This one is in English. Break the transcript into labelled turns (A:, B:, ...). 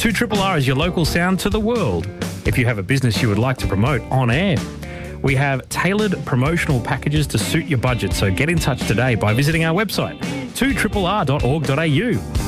A: 2RRR is your local sound to the world. If you have a business you would like to promote on air, we have tailored promotional packages to suit your budget, so get in touch today by visiting our website, 2RRR.org.au.